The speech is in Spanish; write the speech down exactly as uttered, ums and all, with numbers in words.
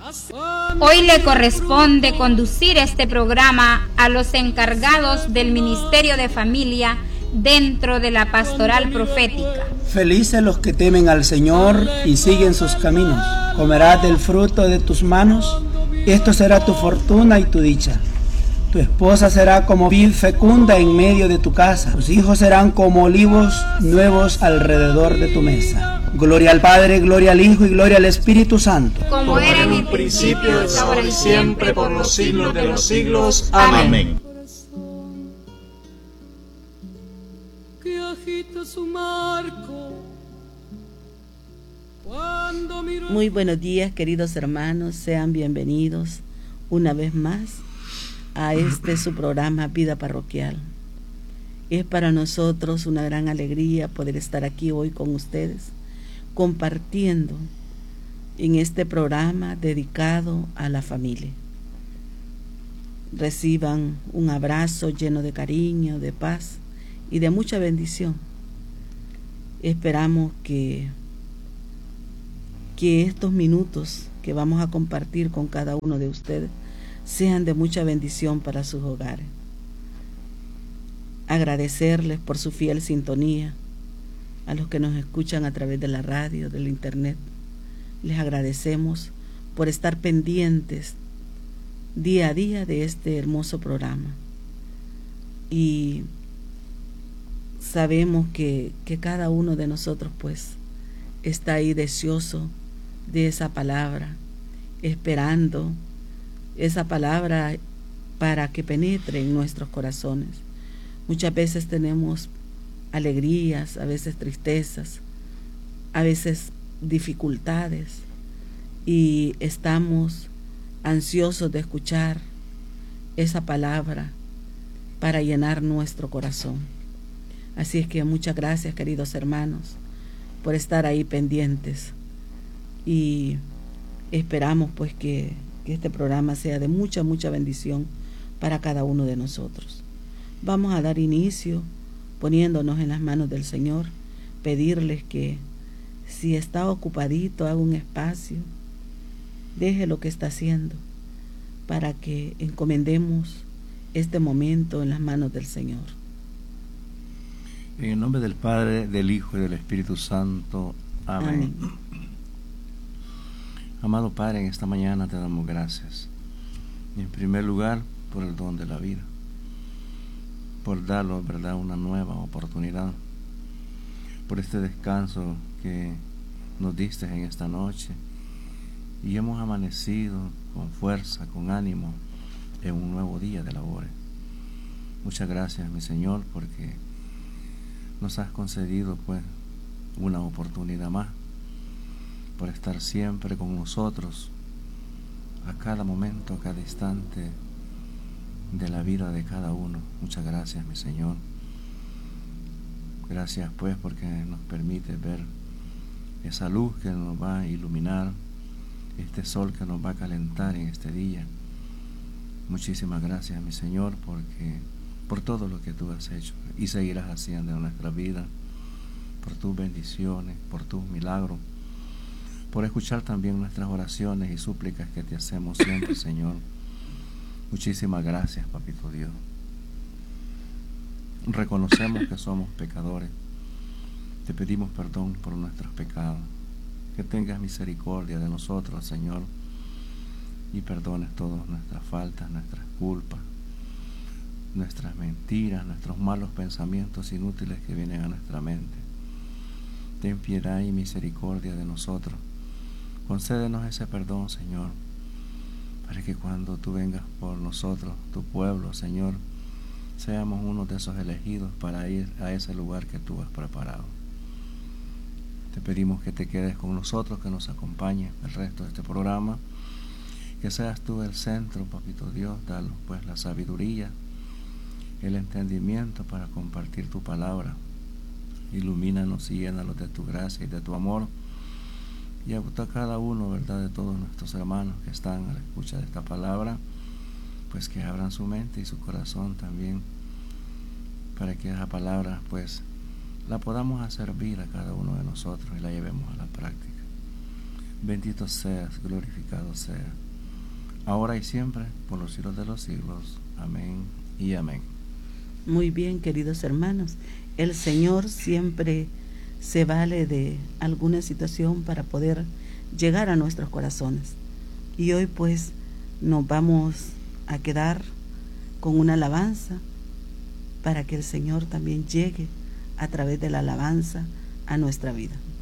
Hoy le corresponde conducir este programa a los encargados del Ministerio de Familia dentro de la Pastoral Profética. Felices los que temen al Señor y siguen sus caminos. Comerás del fruto de tus manos, y esto será tu fortuna y tu dicha. Tu esposa será como vid fecunda en medio de tu casa. Tus hijos serán como olivos nuevos alrededor de tu mesa. Gloria al Padre, gloria al Hijo y gloria al Espíritu Santo. Como era en el principio, es ahora y siempre, por los siglos de los siglos. Amén. Que agita su marco. Muy buenos días, queridos hermanos, sean bienvenidos una vez más a este su programa Vida Parroquial. Es para nosotros una gran alegría poder estar aquí hoy con ustedes, compartiendo en este programa dedicado a la familia. Reciban un abrazo lleno de cariño, de paz y de mucha bendición. Esperamos que, que estos minutos que vamos a compartir con cada uno de ustedes sean de mucha bendición para sus hogares. Agradecerles por su fiel sintonía, a los que nos escuchan a través de la radio, del internet. Les agradecemos por estar pendientes día a día de este hermoso programa. Y sabemos que, que cada uno de nosotros pues está ahí deseoso de esa palabra, esperando esa palabra para que penetre en nuestros corazones. Muchas veces tenemos alegrías, a veces tristezas, a veces dificultades, y estamos ansiosos de escuchar esa palabra para llenar nuestro corazón. Así es que muchas gracias, queridos hermanos, por estar ahí pendientes, y esperamos pues que que este programa sea de mucha, mucha bendición para cada uno de nosotros. Vamos a dar inicio poniéndonos en las manos del Señor, pedirles que si está ocupadito, haga un espacio, deje lo que está haciendo para que encomendemos este momento en las manos del Señor. En el nombre del Padre, del Hijo y del Espíritu Santo. Amén. Amén. Amado Padre, en esta mañana te damos gracias. Y en primer lugar, por el don de la vida, por darnos, ¿verdad?, una nueva oportunidad, por este descanso que nos diste en esta noche, y hemos amanecido con fuerza, con ánimo, en un nuevo día de labores. Muchas gracias, mi Señor, porque nos has concedido pues una oportunidad más, por estar siempre con nosotros a cada momento, a cada instante de la vida de cada uno. Muchas gracias, mi Señor. Gracias pues porque nos permite ver esa luz que nos va a iluminar, este sol que nos va a calentar en este día. Muchísimas gracias, mi Señor, porque por todo lo que tú has hecho y seguirás haciendo en nuestra vida, por tus bendiciones, por tus milagros, por escuchar también nuestras oraciones y súplicas que te hacemos siempre, Señor. Muchísimas gracias, Papito Dios. Reconocemos que somos pecadores. Te pedimos perdón por nuestros pecados. Que tengas misericordia de nosotros, Señor, y perdones todas nuestras faltas, nuestras culpas, nuestras mentiras, nuestros malos pensamientos inútiles que vienen a nuestra mente. Ten piedad y misericordia de nosotros. Concédenos ese perdón, Señor, para que cuando tú vengas por nosotros, tu pueblo, Señor, seamos uno de esos elegidos para ir a ese lugar que tú has preparado. Te pedimos que te quedes con nosotros, que nos acompañes el resto de este programa, que seas tú el centro, Papito Dios. Danos pues la sabiduría, el entendimiento para compartir tu palabra. Ilumínanos y llénanos de tu gracia y de tu amor. Y a cada uno, ¿verdad?, de todos nuestros hermanos que están a la escucha de esta palabra, pues que abran su mente y su corazón también, para que esa palabra pues la podamos hacer vida a cada uno de nosotros y la llevemos a la práctica. Bendito seas, glorificado sea, ahora y siempre, por los siglos de los siglos. Amén y amén. Muy bien, queridos hermanos, el Señor siempre se vale de alguna situación para poder llegar a nuestros corazones. Y hoy pues nos vamos a quedar con una alabanza para que el Señor también llegue a través de la alabanza a nuestra vida.